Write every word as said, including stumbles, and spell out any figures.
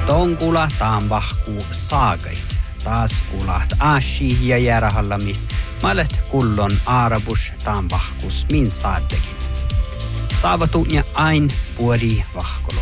Ton kula taan vahkuu saagait. Taas kulat ashi ja järahallami. Malet kullon aarabus taan vahkus min saaddekin. Saavatu ja ain puoli vahkolo.